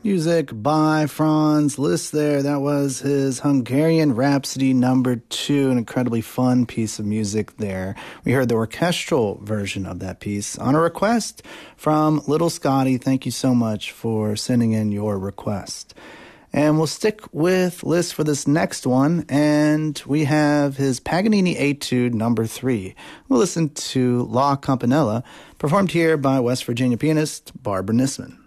Music by Franz Liszt there. That was his Hungarian Rhapsody #2, an incredibly fun piece of music there. We heard the orchestral version of that piece on a request from Little Scotty. Thank you so much for sending in your request. And we'll stick with Liszt for this next one, and we have his Paganini Etude #3. We'll listen to La Campanella, performed here by West Virginia pianist Barbara Nisman.